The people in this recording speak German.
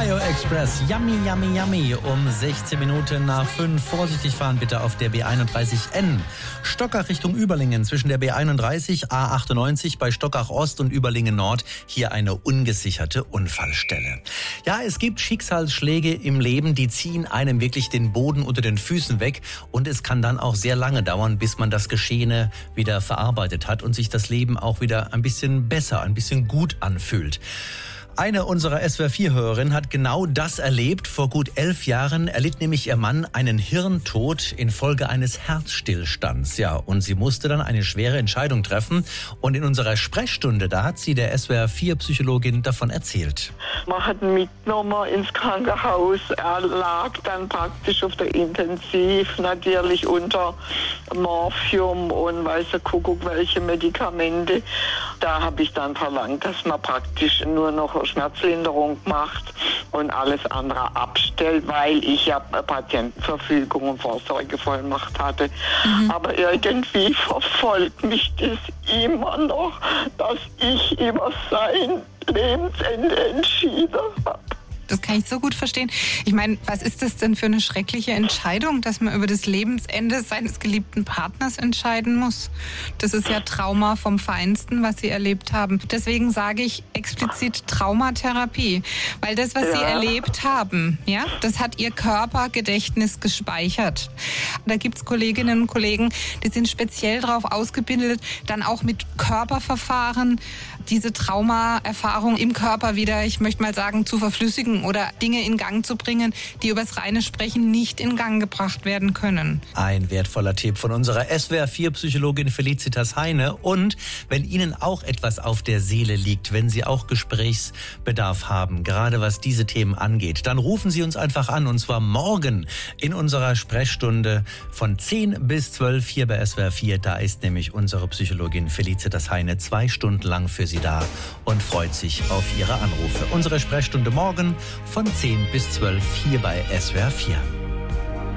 Mayo Express, yummy, yummy, yummy. Um 16 Minuten nach 5. Vorsichtig fahren bitte auf der B31N. Stockach Richtung Überlingen zwischen der B31, A98 bei Stockach Ost und Überlingen Nord. Hier eine ungesicherte Unfallstelle. Ja, es gibt Schicksalsschläge im Leben, die ziehen einem wirklich den Boden unter den Füßen weg. Und es kann dann auch sehr lange dauern, bis man das Geschehene wieder verarbeitet hat und sich das Leben auch wieder ein bisschen besser, ein bisschen gut anfühlt. Eine unserer SWR4-Hörerinnen hat genau das erlebt. Vor gut 11 Jahren erlitt nämlich ihr Mann einen Hirntod infolge eines Herzstillstands. Ja, und sie musste dann eine schwere Entscheidung treffen. Und in unserer Sprechstunde, da hat sie der SWR4-Psychologin davon erzählt. Man hat ihn mitgenommen ins Krankenhaus. Er lag dann praktisch auf der Intensiv, natürlich unter Morphium und weiß der Kuckuck welche Medikamente. Da habe ich dann verlangt, dass man praktisch nur noch Schmerzlinderung macht und alles andere abstellt, weil ich ja Patientenverfügung und Vorsorgevollmacht hatte. Aber irgendwie verfolgt mich das immer noch, dass ich über sein Lebensende entschieden habe. Das kann ich so gut verstehen. Ich meine, was ist das denn für eine schreckliche Entscheidung, dass man über das Lebensende seines geliebten Partners entscheiden muss? Das ist ja Trauma vom Feinsten, was Sie erlebt haben. Deswegen sage ich explizit Traumatherapie. Weil das, was Sie erlebt haben, ja, das hat Ihr Körpergedächtnis gespeichert. Da gibt es Kolleginnen und Kollegen, die sind speziell darauf ausgebildet, dann auch mit Körperverfahren diese Traumaerfahrung im Körper wieder, ich möchte mal sagen, zu verflüssigen oder Dinge in Gang zu bringen, die übers reine Sprechen nicht in Gang gebracht werden können. Ein wertvoller Tipp von unserer SWR4-Psychologin Felicitas Heine. Und wenn Ihnen auch etwas auf der Seele liegt, wenn Sie auch Gesprächsbedarf haben, gerade was diese Themen angeht, dann rufen Sie uns einfach an, und zwar morgen in unserer Sprechstunde von 10 bis 12 hier bei SWR4. Da ist nämlich unsere Psychologin Felicitas Heine 2 Stunden lang für Sie da und freut sich auf Ihre Anrufe. Unsere Sprechstunde morgen von 10 bis 12 hier bei SWR4.